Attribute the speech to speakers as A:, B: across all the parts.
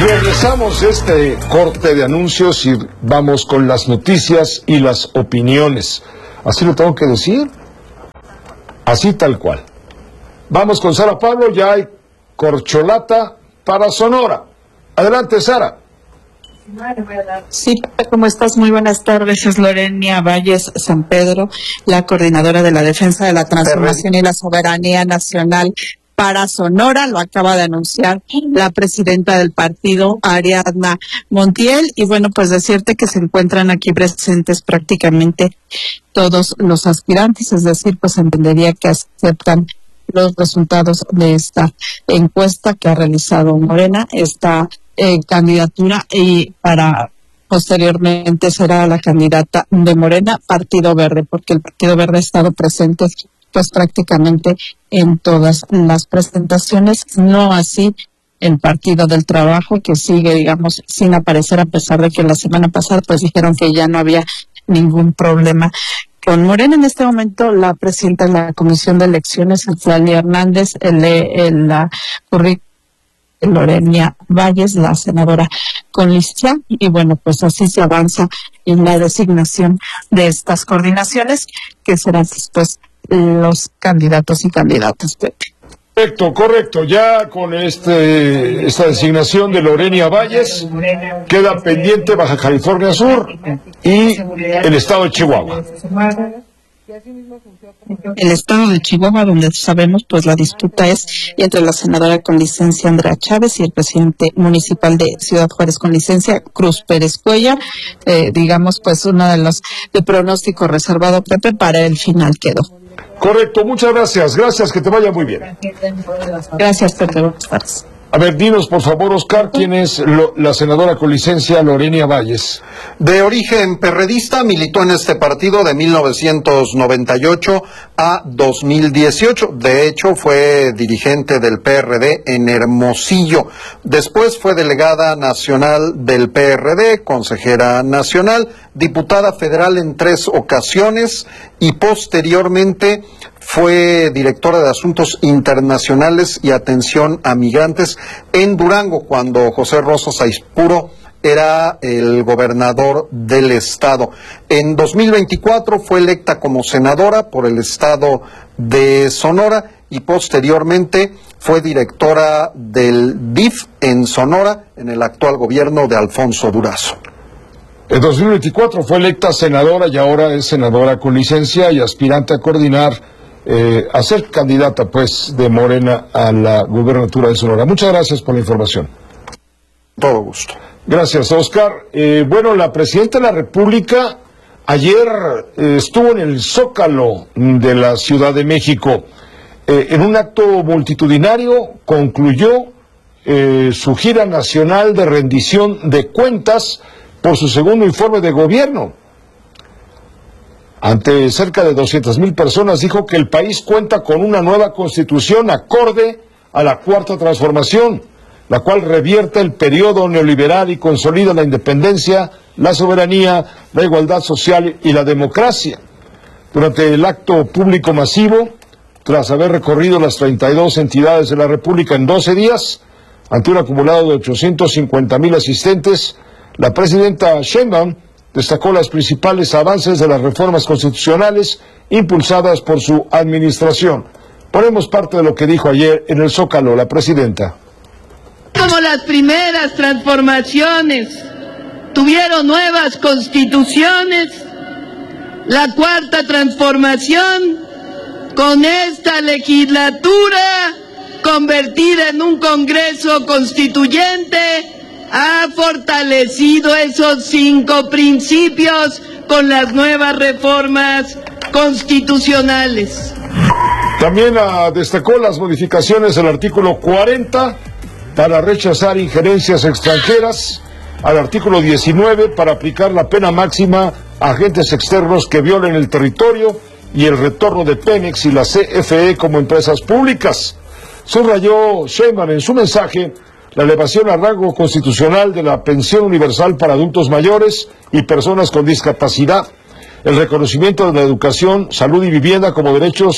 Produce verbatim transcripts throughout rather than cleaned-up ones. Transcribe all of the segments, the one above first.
A: Regresamos de este corte de anuncios y vamos con las noticias y las opiniones. ¿Así lo tengo que decir? Así tal cual. Vamos con Sara Pablo, ya hay corcholata para Sonora. Adelante, Sara.
B: Sí, ¿cómo estás? Muy buenas tardes. Es Lorena Valles San Pedro, la coordinadora de la defensa de la transformación y la soberanía nacional para Sonora. Lo acaba de anunciar la presidenta del partido, Ariadna Montiel. Y bueno, pues decirte que se encuentran aquí presentes prácticamente todos los aspirantes, es decir, pues entendería que aceptan los resultados de esta encuesta que ha realizado Morena, esta eh, candidatura, y para posteriormente será la candidata de Morena, Partido Verde, porque el Partido Verde ha estado presente pues prácticamente en todas las presentaciones, no así el Partido del Trabajo, que sigue, digamos, sin aparecer, a pesar de que la semana pasada pues dijeron que ya no había ningún problema con Morena. En este momento la presidenta de la Comisión de Elecciones, Citlali Hernández, lee el, la currículum de Lorena Valles, la senadora con lista, y bueno, pues así se avanza en la designación de estas coordinaciones, que serán después los candidatos y candidatas.
A: Correcto, correcto. Ya con este esta designación de Lorena Valles queda pendiente Baja California Sur y el estado de Chihuahua.
B: El estado de Chihuahua, donde sabemos pues la disputa es entre la senadora con licencia Andrea Chávez y el presidente municipal de Ciudad Juárez con licencia Cruz Pérez Cuellar. Eh, digamos pues uno de los de pronóstico reservado, Pepe, para el final quedó.
A: Correcto, muchas gracias. Gracias, que te vaya muy bien.
B: Gracias, Pepe. Buenas tardes.
A: A ver, dinos por favor, Oscar, ¿quién es lo, la senadora con licencia Lorena Valles?
C: De origen perredista, militó en este partido de mil novecientos noventa y ocho a dos mil dieciocho. De hecho, fue dirigente del P R D en Hermosillo. Después fue delegada nacional del P R D, consejera nacional, diputada federal en tres ocasiones y posteriormente fue directora de Asuntos Internacionales y Atención a Migrantes en Durango, cuando José Rosas Aispuro era el gobernador del estado. En dos mil veinticuatro fue electa como senadora por el estado de Sonora y posteriormente fue directora del D I F en Sonora en el actual gobierno de Alfonso Durazo.
A: En dos mil veinticuatro fue electa senadora y ahora es senadora con licencia y aspirante a coordinar Eh, a ser candidata pues de Morena a la gubernatura de Sonora. Muchas gracias por la información.
C: Todo gusto.
A: Gracias, Oscar. Eh, bueno, la presidenta de la República ayer eh, estuvo en el Zócalo de la Ciudad de México. Eh, en un acto multitudinario concluyó eh, su gira nacional de rendición de cuentas por su segundo informe de gobierno. Ante cerca de doscientas mil personas, dijo que el país cuenta con una nueva constitución acorde a la Cuarta Transformación, la cual revierte el periodo neoliberal y consolida la independencia, la soberanía, la igualdad social y la democracia. Durante el acto público masivo, tras haber recorrido las treinta y dos entidades de la República en doce días, ante un acumulado de ochocientos cincuenta mil asistentes, la presidenta Sheinbaum destacó los principales avances de las reformas constitucionales impulsadas por su administración. Ponemos parte de lo que dijo ayer en el Zócalo la presidenta.
D: Como las primeras transformaciones tuvieron nuevas constituciones, la cuarta transformación, con esta legislatura convertida en un Congreso Constituyente, ha fortalecido esos cinco principios con las nuevas reformas constitucionales.
A: También uh, destacó las modificaciones del artículo cuarenta para rechazar injerencias extranjeras, al artículo diecinueve para aplicar la pena máxima a agentes externos que violen el territorio y el retorno de Pemex y la C F E como empresas públicas. Subrayó Sheinbaum en su mensaje la elevación a rango constitucional de la pensión universal para adultos mayores y personas con discapacidad, el reconocimiento de la educación, salud y vivienda como derechos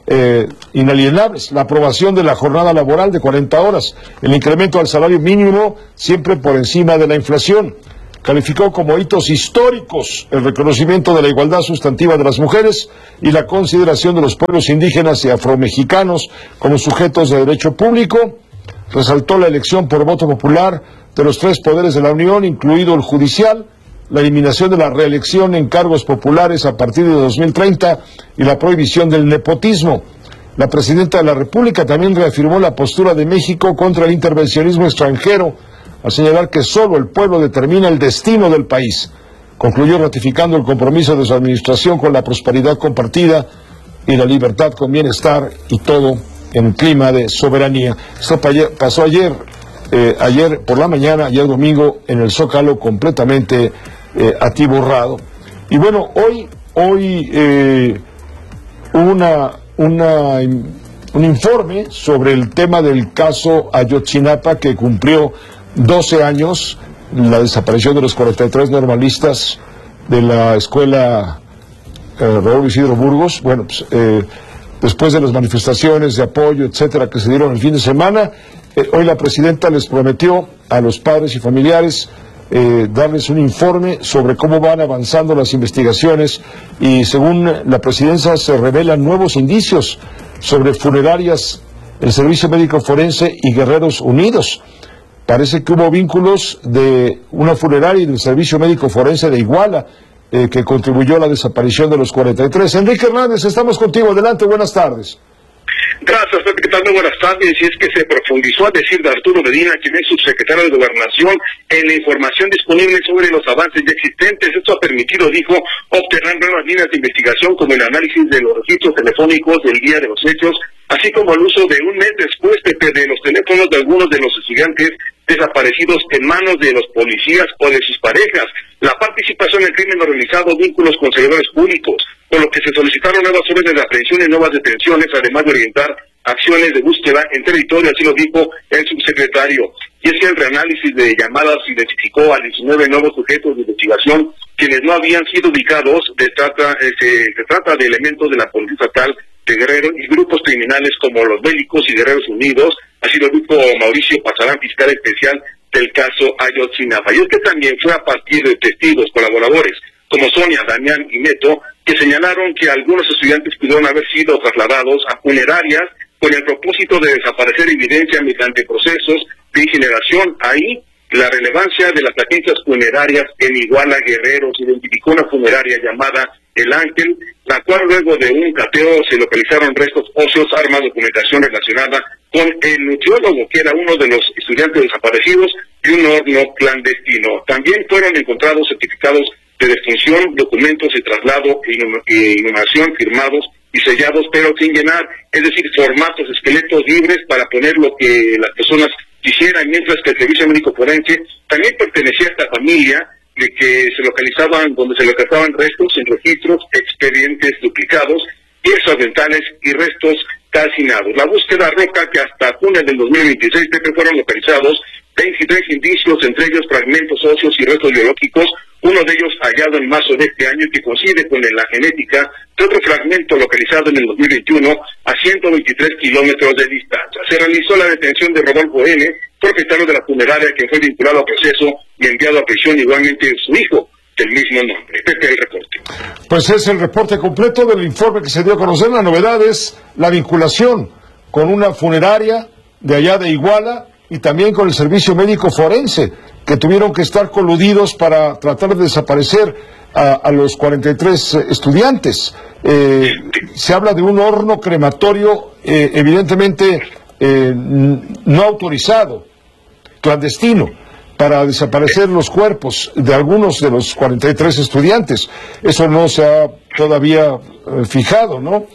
A: eh, inalienables: la aprobación de la jornada laboral de cuarenta horas, el incremento al salario mínimo siempre por encima de la inflación. Calificó como hitos históricos el reconocimiento de la igualdad sustantiva de las mujeres y la consideración de los pueblos indígenas y afromexicanos como sujetos de derecho público. Resaltó la elección por voto popular de los tres poderes de la Unión, incluido el judicial, la eliminación de la reelección en cargos populares a partir de dos mil treinta y la prohibición del nepotismo. La presidenta de la República también reafirmó la postura de México contra el intervencionismo extranjero, al señalar que solo el pueblo determina el destino del país. Concluyó ratificando el compromiso de su administración con la prosperidad compartida y la libertad con bienestar, y todo en clima de soberanía. Esto pasó ayer, eh, ayer por la mañana, ayer domingo, en el Zócalo, completamente eh, atiborrado. Y bueno, hoy, hoy eh, hubo una, una, un informe sobre el tema del caso Ayotzinapa, que cumplió doce años, la desaparición de los cuarenta y tres normalistas de la escuela eh, Raúl Isidro Burgos. Bueno, pues, eh, después de las manifestaciones de apoyo, etcétera, que se dieron el fin de semana, eh, hoy la presidenta les prometió a los padres y familiares eh, darles un informe sobre cómo van avanzando las investigaciones, y según la presidencia se revelan nuevos indicios sobre funerarias, el Servicio Médico Forense y Guerreros Unidos. Parece que hubo vínculos de una funeraria y del Servicio Médico Forense de Iguala, eh, que contribuyó a la desaparición de los cuarenta y tres. Enrique Hernández, estamos contigo. Adelante, buenas tardes.
E: Gracias, Pepe. ¿Qué tal? Muy buenas tardes. Y es que se profundizó, a decir de Arturo Medina, quien es subsecretario de Gobernación, en la información disponible sobre los avances ya existentes. Esto ha permitido, dijo, obtener nuevas líneas de investigación, como el análisis de los registros telefónicos del día de los hechos, así como el uso de un mes después, Pepe, de los teléfonos de algunos de los estudiantes desaparecidos en manos de los policías o de sus parejas, la participación en el crimen organizado, vínculos con servidores públicos, por lo que se solicitaron nuevas órdenes de aprehensión y nuevas detenciones, además de orientar acciones de búsqueda en territorio, así lo dijo el subsecretario. Y es que el reanálisis de llamadas identificó a diecinueve nuevos sujetos de investigación, quienes no habían sido ubicados. Se trata, eh, se, se trata de elementos de la Policía Estatal de Guerrero y grupos criminales como los Bélicos y Guerreros Unidos, así lo dijo Mauricio Pasarán, fiscal especial del caso Ayotzinapa. Y es que también fue a partir de testigos colaboradores como Sonia, Damián y Neto, que señalaron que algunos estudiantes pudieron haber sido trasladados a funerarias con el propósito de desaparecer evidencia mediante procesos de incineración. Ahí la relevancia de las agencias funerarias en Iguala, Guerrero. Se identificó una funeraria llamada El Ángel, la cual luego de un cateo se localizaron restos óseos, armas, documentación relacionada con el nutriólogo, que era uno de los estudiantes desaparecidos, y un horno clandestino. También fueron encontrados certificados de defunción, documentos de traslado e inhumación firmados y sellados, pero sin llenar, es decir, formatos, esqueletos libres para poner lo que las personas quisieran, mientras que el Servicio Médico Forense también pertenecía a esta familia, de que se localizaban, donde se localizaban restos en registros, expedientes duplicados, piezas dentales y restos calcinados. La búsqueda arroja que hasta junio del dos mil veintiséis, Pepe, fueron localizados veintitrés indicios, entre ellos fragmentos óseos y restos biológicos, uno de ellos hallado en marzo de este año, que coincide con la genética de otro fragmento localizado en el dos mil veintiuno a ciento veintitrés kilómetros de distancia. Se realizó la detención de Rodolfo N., propietario de la funeraria, que fue vinculado al proceso y enviado a prisión, igualmente su hijo, del mismo nombre. Este es el reporte.
A: Pues es el reporte completo del informe que se dio a conocer. La novedad es la vinculación con una funeraria de allá de Iguala y también con el Servicio Médico Forense, que tuvieron que estar coludidos para tratar de desaparecer a, a los cuarenta y tres estudiantes. Eh, se habla de un horno crematorio eh, evidentemente eh, no autorizado, clandestino, para desaparecer los cuerpos de algunos de los cuarenta y tres estudiantes. Eso no se ha todavía eh, fijado, ¿no?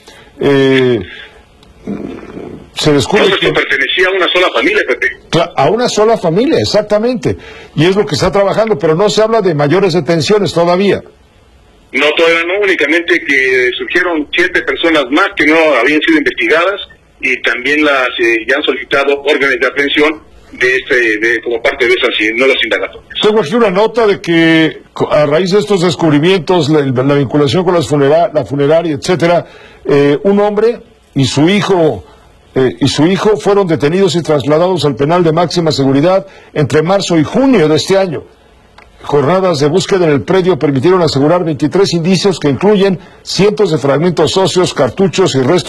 A: Eh, se descubre
E: que, que pertenecía a una sola familia, Pepe.
A: A una sola familia, exactamente. Y es lo que está trabajando, pero no se habla de mayores detenciones todavía.
E: No, todavía no, únicamente que surgieron siete personas más que no habían sido investigadas, y también las eh, ya han solicitado órdenes de aprehensión de este, de, como parte de esas nuevas indagatorias.
A: Tengo aquí una nota de que a raíz de estos descubrimientos, la, la vinculación con las funera, la funeraria, etcétera, eh, un hombre y su hijo eh, y su hijo fueron detenidos y trasladados al penal de máxima seguridad entre marzo y junio de este año. Jornadas de búsqueda en el predio permitieron asegurar veintitrés indicios que incluyen cientos de fragmentos óseos, cartuchos y restos